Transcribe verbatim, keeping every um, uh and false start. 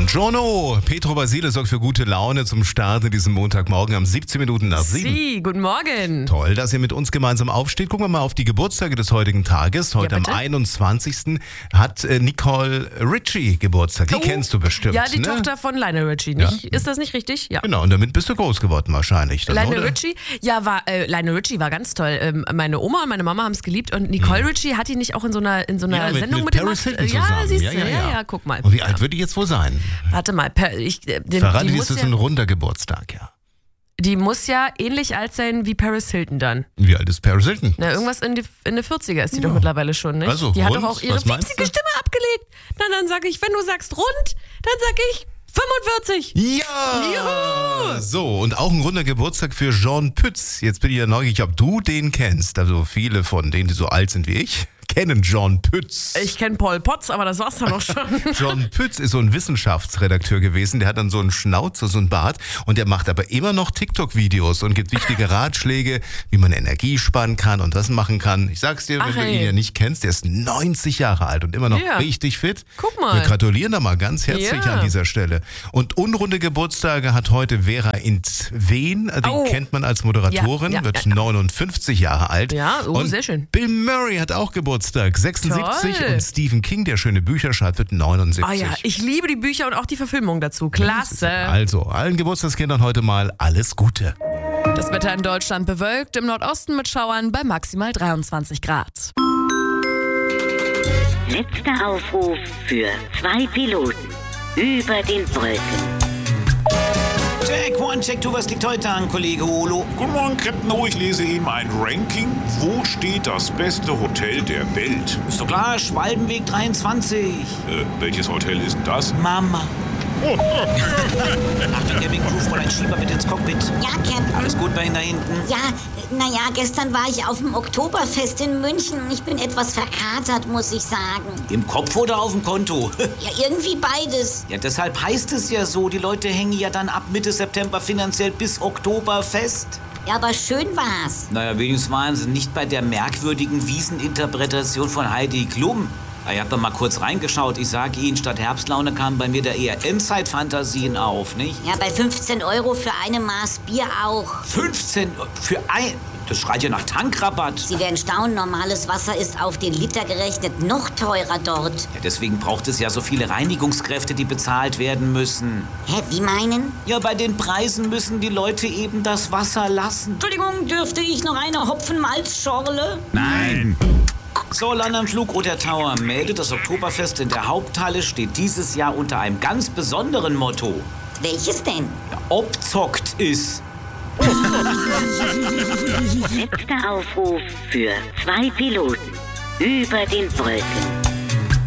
Buongiorno. Petro Basile sorgt für gute Laune zum Start in diesem Montagmorgen am siebzehn Minuten nach sieben. Sie, guten Morgen. Toll, dass ihr mit uns gemeinsam aufsteht. Gucken wir mal auf die Geburtstage des heutigen Tages. Heute Ja, am bitte. einundzwanzigsten hat äh, Nicole Richie Geburtstag. Die Oh. kennst du bestimmt, Ja, die ne? Tochter von Lionel Richie. Nicht? Ist das nicht richtig? Ja. Genau, und damit bist du groß geworden wahrscheinlich. Dann, Lionel oder? Richie, ja, war, äh, Lionel Richie war ganz toll. Ähm, meine Oma und meine Mama haben es geliebt und Nicole Richie hat die nicht auch in so einer, in so einer Ja, mit, Sendung mit mit Paris gemacht? Hilton Ja, zusammen. siehst ja, du, ja, ja. ja, guck mal. Und wie alt wird die jetzt wohl sein? Warte mal, per, ich, äh, den, Verrate, die, die muss ist das ja, ein runder Geburtstag, ja. die muss ja ähnlich alt sein wie Paris Hilton dann. Wie alt ist Paris Hilton? Na, irgendwas in die, in die vierziger ist die Ja. doch mittlerweile schon, nicht? Also, die hat rund? doch auch ihre Was meinst fiepsige du? Stimme abgelegt. Na, dann sag ich, wenn du sagst rund, dann sag ich fünfundvierzig. Ja! Juhu! So, und auch ein runder Geburtstag für Jean Pütz. Jetzt bin ich ja neugierig, ob du den kennst. Also viele von denen, die so alt sind wie ich, kennen Jean Pütz. Ich kenne Paul Potts, aber das war's dann auch schon. John Pütz ist so ein Wissenschaftsredakteur gewesen, der hat dann so einen Schnauzer, so einen Bart und der macht aber immer noch TikTok-Videos und gibt wichtige Ratschläge, wie man Energie sparen kann und das machen kann. Ich sag's dir, Ach, wenn du hey. ihn ja nicht kennst, der ist neunzig Jahre alt und immer noch Ja. richtig fit. Guck mal. Wir gratulieren da mal ganz herzlich Ja. an dieser Stelle. Und unrunde Geburtstage hat heute Vera Intwen, die Oh. kennt man als Moderatorin, Ja, ja, wird ja, ja. neunundfünfzig Jahre alt. Ja, oh, und sehr schön. Bill Murray hat auch Geburtstag, sechsundsiebzig Toll. und Stephen King, der schöne Bücher schreibt, wird neunundsiebzig. Ah ja, ich liebe die Bücher und auch die Verfilmung dazu. Klasse. Also, allen Geburtstagskindern heute mal alles Gute. Das Wetter in Deutschland bewölkt, im Nordosten mit Schauern bei maximal dreiundzwanzig Grad. Letzter Aufruf für zwei Piloten über den Wolken. Check, one, check, two, was liegt heute an, Kollege Olo? Guten Morgen, Captain O. Ich lese eben ein Ranking. Wo steht das beste Hotel der Welt? Ist doch klar, Schwalbenweg dreiundzwanzig. Äh, welches Hotel ist denn das? Mama. Achtung, Cabin Crew, Fräulein Schieber, bitte ins Cockpit. Ja, Captain. Alles gut bei Ihnen da hinten? Ja, naja, gestern war ich auf dem Oktoberfest in München. Ich bin etwas verkatert, muss ich sagen. Im Kopf oder auf dem Konto? Ja, irgendwie beides. Ja, deshalb heißt es ja so, die Leute hängen ja dann ab Mitte September finanziell bis Oktober fest. Ja, aber schön war's. Naja, wenigstens waren sie nicht bei der merkwürdigen Wieseninterpretation von Heidi Klum. Ich hab doch mal kurz reingeschaut. Ich sag Ihnen, statt Herbstlaune kamen bei mir da eher Endzeitfantasien auf, nicht? Ja, bei fünfzehn Euro für eine Maß Bier auch. fünfzehn für ein... Das schreit ja nach Tankrabatt. Sie werden staunen, normales Wasser ist auf den Liter gerechnet noch teurer dort. Ja, deswegen braucht es ja so viele Reinigungskräfte, die bezahlt werden müssen. Hä, wie meinen? Ja, bei den Preisen müssen die Leute eben das Wasser lassen. Entschuldigung, dürfte ich noch eine Hopfenmalzschorle? Nein. So, Land am Flug, Roter Tower meldet, das Oktoberfest in der Haupthalle steht dieses Jahr unter einem ganz besonderen Motto. Welches denn? Ja, obzockt ist. Letzter Aufruf für zwei Piloten über den Wolken.